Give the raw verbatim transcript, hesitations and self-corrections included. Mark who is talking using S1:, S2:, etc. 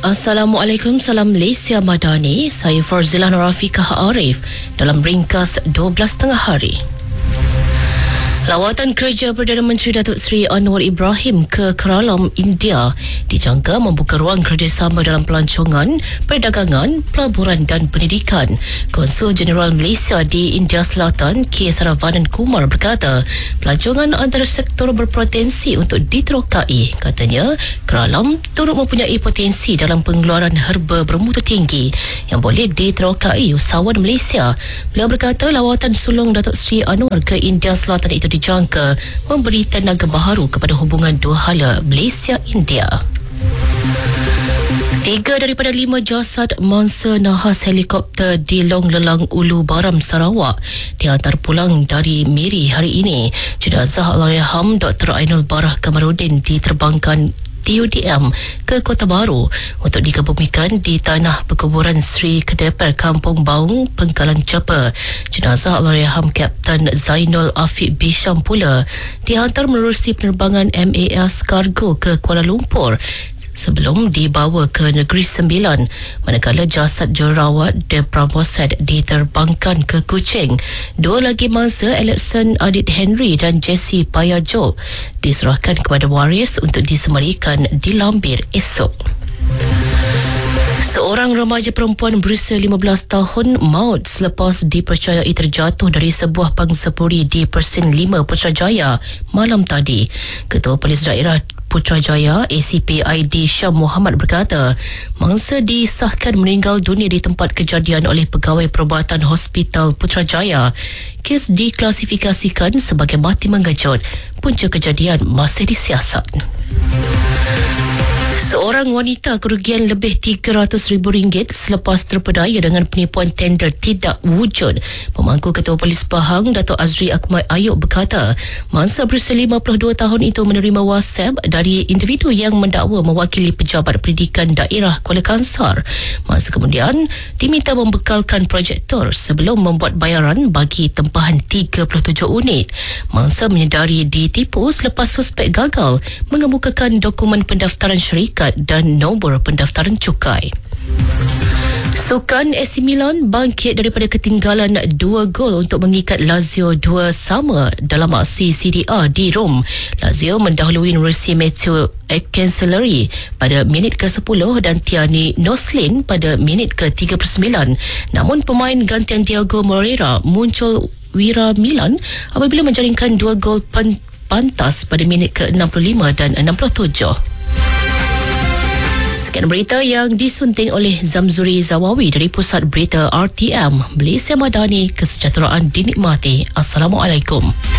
S1: Assalamualaikum, salam Malaysia Madani. Saya Farzilah Nurafiqah Arif dalam ringkas dua belas tengah hari. Lawatan kerja Perdana Menteri Datuk Seri Anwar Ibrahim ke Kuala India dijangka membuka ruang kerjasama dalam pelancongan, perdagangan, pelaburan dan pendidikan. Konsul Jeneral Malaysia di India Selatan, K. Saravanan Kumar berkata, pelancongan antara sektor berpotensi untuk diterokai. Katanya, Kuala turut mempunyai potensi dalam pengeluaran herba bermutu tinggi yang boleh diterokai usahawan Malaysia. Beliau berkata, lawatan sulung Datuk Seri Anwar ke India Selatan itu dijangka memberi tenaga baharu kepada hubungan dua hala Malaysia-India. Tiga daripada lima jasad mangsa nahas helikopter di Long Lelang Ulu Baram, Sarawak dihantar pulang dari Miri hari ini. Jenazah Allahyarham Doktor Ainul Barah Kamarudin diterbangkan T U D M ke Kota Baru untuk dikebumikan di tanah perkuburan Sri Kedeper Kampung Baung, Pengkalan Cepa. Jenazah Allahyarham Kapten Zainul Afiq Bisham pula dihantar menerusi penerbangan M A S Cargo ke Kuala Lumpur sebelum dibawa ke Negeri Sembilan, manakala jasad jururawat De Pramoset diterbangkan ke Kuching. Dua lagi mangsa, Alexon Adit Henry dan Jesse Payajo, diserahkan kepada waris untuk disemarikan di Lambir esok. Seorang remaja perempuan berusia lima belas tahun maut selepas dipercayai terjatuh dari sebuah pangsapuri di Persin lima Putrajaya malam tadi. Ketua Polis Daerah Putrajaya A C P I D Syam Muhammad berkata, mangsa disahkan meninggal dunia di tempat kejadian oleh pegawai perubatan Hospital Putrajaya. Kes diklasifikasikan sebagai mati mengejut. Punca kejadian masih disiasat. Seorang wanita kerugian lebih tiga ratus ribu ringgit selepas terpedaya dengan penipuan tender tidak wujud. Pemangku Ketua Polis Pahang, Datuk Azri Akmal Ayub berkata, mangsa berusia lima puluh dua tahun itu menerima WhatsApp dari individu yang mendakwa mewakili pejabat pendidikan daerah Kuala Kangsar. Mangsa kemudian diminta membekalkan projektor sebelum membuat bayaran bagi tempahan tiga puluh tujuh unit. Mangsa menyedari ditipu selepas suspek gagal mengemukakan dokumen pendaftaran syarikat dan nombor pendaftaran cukai. Sukan A C Milan bangkit daripada ketinggalan dua gol untuk mengikat Lazio dua sama dalam aksi C D A di Rom. Lazio mendahului menerusi Matteo Cancelleri pada minit ke sepuluh dan Tiani Noslin pada minit ke tiga puluh sembilan. Namun pemain gantian Diego Moreira muncul wira Milan apabila menjaringkan dua gol pen- pantas pada minit ke enam puluh lima dan enam puluh tujuh. Sekian berita yang disunting oleh Zamzuri Zawawi dari Pusat Berita R T M. Malaysia Madani, kesejahteraan dinikmati. Assalamualaikum.